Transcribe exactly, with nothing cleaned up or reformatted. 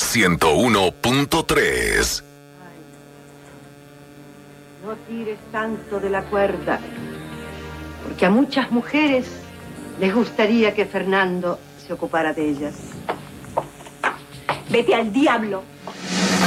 ciento uno punto tres. No tires tanto de la cuerda, porque a muchas mujeres les gustaría que Fernando se ocupara de ellas. Vete al diablo.